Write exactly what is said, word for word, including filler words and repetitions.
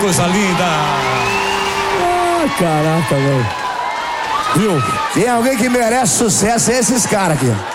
coisa linda. Ah, caraca, velho. Viu? Tem alguém que merece sucesso, é esses caras aqui.